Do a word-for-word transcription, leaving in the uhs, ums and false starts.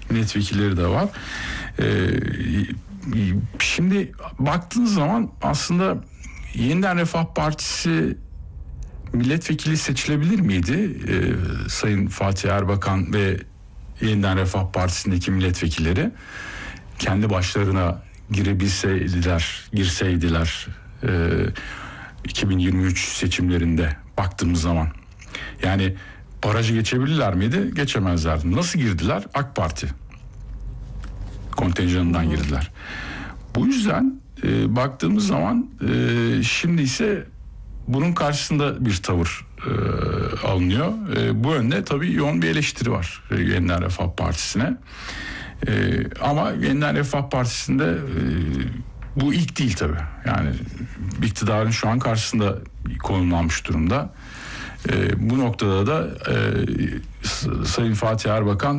milletvekilleri de var. Ee, şimdi baktığınız zaman aslında Yeniden Refah Partisi milletvekili seçilebilir miydi? Ee, Sayın Fatih Erbakan ve Yeniden Refah Partisi'ndeki milletvekilleri kendi başlarına girebilseydiler, girseydiler e, iki bin yirmi üç seçimlerinde baktığımız zaman. Yani barajı geçebilirler miydi? Geçemezlerdi. Nasıl girdiler? AK Parti kontenjanından girdiler. Bu yüzden e, baktığımız zaman e, şimdi ise bunun karşısında bir tavır e, alınıyor. E, bu yönde tabii yoğun bir eleştiri var e, Yeniden Refah Partisi'ne. E, ama Yeniden Refah Partisi'nde e, bu ilk değil tabii. Yani iktidarın şu an karşısında konumlanmış durumda. E, bu noktada da e, Sayın Fatih Erbakan